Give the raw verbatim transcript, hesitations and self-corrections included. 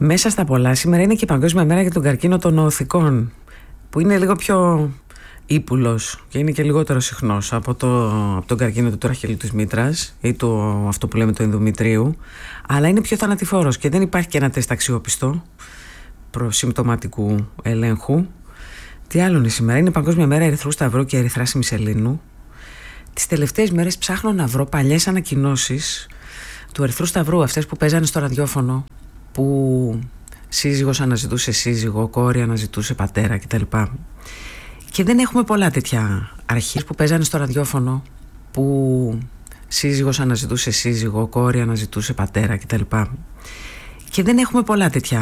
Μέσα στα πολλά, σήμερα είναι και η Παγκόσμια Μέρα για τον καρκίνο των οθικών, που είναι λίγο πιο ύπουλος και είναι και λιγότερο συχνός από, το, από τον καρκίνο του τραχυλού της μήτρας ή το, αυτό που λέμε το ενδομητρίου, αλλά είναι πιο θανατηφόρος και δεν υπάρχει και ένα τεστ αξιόπιστο προσυμπτωματικού ελέγχου. Τι άλλο είναι σήμερα? Είναι η Παγκόσμια Μέρα Ερυθρού Σταυρού και Ερυθράσιμης Σελήνου. Τις τελευταίες μέρες ψάχνω να βρω παλιές ανακοινώσεις του Ερυθρού Σταυρού, αυτές που παίζανε στο ραδιόφωνο, που σύζυγος αναζητούσε σύζυγο, κόρη αναζητούσε πατέρα κτλ. Και δεν έχουμε πολλά τέτοια αρχές που παίζανε στο ραδιόφωνο, που σύζυγος αναζητούσε σύζυγο, κόρη αναζητούσε πατέρα κτλ. Και δεν έχουμε πολλά τέτοια